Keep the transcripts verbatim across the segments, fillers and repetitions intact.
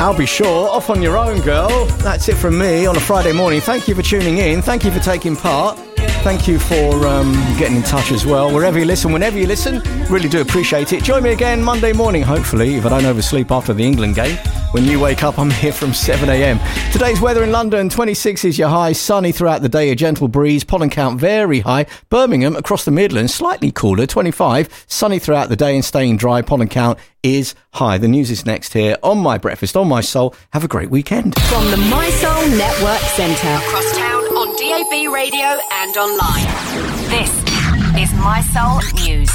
I'll be sure. Off on your own, girl. That's it from me on a Friday morning. Thank you for tuning in. Thank you for taking part. Thank you for um, getting in touch as well. Wherever you listen, whenever you listen, really do appreciate it. Join me again Monday morning, hopefully, if I don't oversleep after the England game. When you wake up, I'm here from seven a.m. Today's weather in London, twenty-six is your high. Sunny throughout the day, a gentle breeze. Pollen count very high. Birmingham, across the Midlands, slightly cooler, twenty-five. Sunny throughout the day and staying dry. Pollen count is high. The news is next here on My Breakfast, on My Soul. Have a great weekend. From the My Soul Network Centre. Across town on D A B radio and online. This is My Soul News.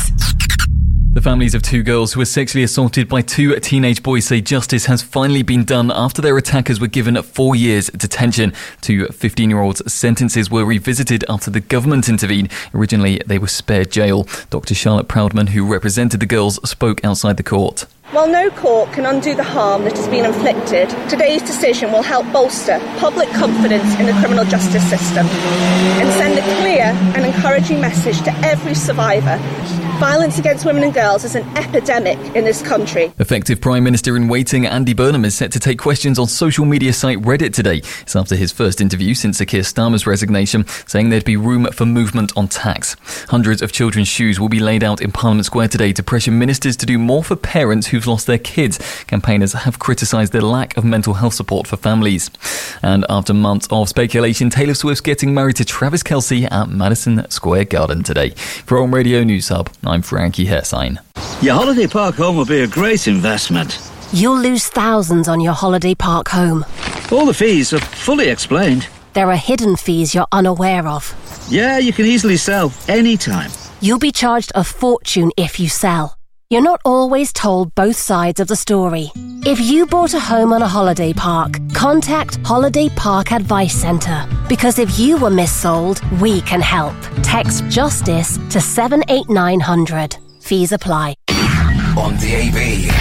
The families of two girls who were sexually assaulted by two teenage boys say justice has finally been done after their attackers were given four years detention. Two fifteen-year-olds' sentences were revisited after the government intervened. Originally, they were spared jail. Doctor Charlotte Proudman, who represented the girls, spoke outside the court. While no court can undo the harm that has been inflicted, today's decision will help bolster public confidence in the criminal justice system and send a clear and encouraging message to every survivor. Violence against women and girls is an epidemic in this country. Effective Prime Minister in waiting Andy Burnham is set to take questions on social media site Reddit today. It's after his first interview since Sir Keir Starmer's resignation, saying there'd be room for movement on tax. Hundreds of children's shoes will be laid out in Parliament Square today to pressure ministers to do more for parents who've lost their kids. Campaigners have criticised the lack of mental health support for families. And after months of speculation, Taylor Swift's getting married to Travis Kelce at Madison Square Garden today. For On Radio News Hub, I'm Frankie Hersign. Your holiday park home will be a great investment. You'll lose thousands on your holiday park home. All the fees are fully explained. There are hidden fees you're unaware of. Yeah, you can easily sell anytime. You'll be charged a fortune if you sell. You're not always told both sides of the story. If you bought a home on a holiday park, contact Holiday Park Advice Centre. Because if you were missold, we can help. Text JUSTICE to seven eight nine hundred. Fees apply. On D A B,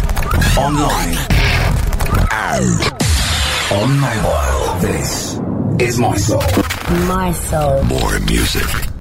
online, and on mobile. This is My Soul. My Soul. More music.